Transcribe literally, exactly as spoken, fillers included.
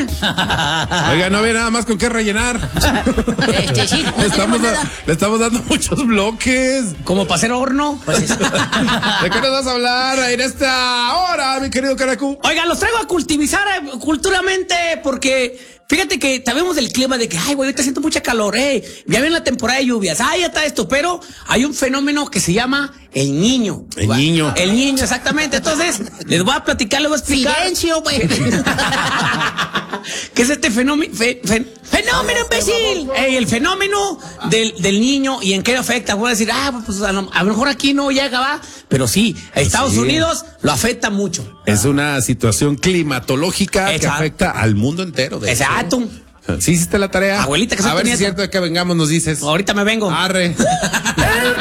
Oiga, no había nada más con qué rellenar. Este, sí, no le, estamos tenemos da- nada. le estamos dando muchos bloques. Como para hacer horno. Pues es- ¿De qué nos vas a hablar en esta hora, mi querido Caracú? Oiga, los traigo a cultivizar eh, culturalmente porque fíjate que sabemos del clima de que, ay, güey, ahorita siento mucha calor, eh. Ya viene la temporada de lluvias, ay, ya está esto, pero hay un fenómeno que se llama el niño. El niño. El niño, exactamente. Entonces, les voy a platicar, les voy a explicar. Silencio, güey. ¿Qué es este fenómeno? Fe- fe- ¡Fenómeno, imbécil! Ey, el fenómeno del, del niño y en qué afecta. Voy a decir, ah, pues a lo, a lo mejor aquí no llega, va. Pero sí, a Estados sí. Unidos lo afecta mucho. Es una situación climatológica que Exacto. afecta al mundo entero. De hecho. Exacto. ¿Sí hiciste la tarea? Abuelita, que soy A tu ver si es nieta. cierto que vengamos, nos dices. Ahorita me vengo. Arre.